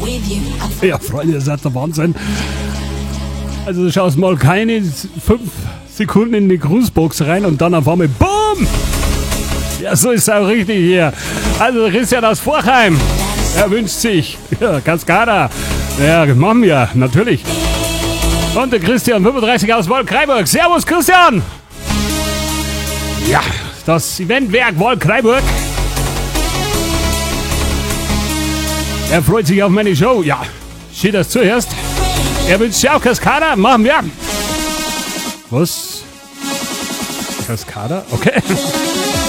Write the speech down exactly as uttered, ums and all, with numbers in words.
Ja, Freunde, das ist der Wahnsinn. Also du schaust mal keine fünf Sekunden in die Grußbox rein und dann auf einmal BOOM! Ja, so ist es auch richtig hier. Also Christian aus Forchheim, er wünscht sich, ja, Cascada. Ja, machen wir, natürlich. Und der Christian fünfunddreißig aus Wolkreiburg. Servus, Christian! Ja, das Eventwerk Wolkreiburg. Er freut sich auf meine Show. Ja, schön, dass du zuhörst. Er wünscht sich auch Cascada. Machen wir. Was? Cascada? Okay.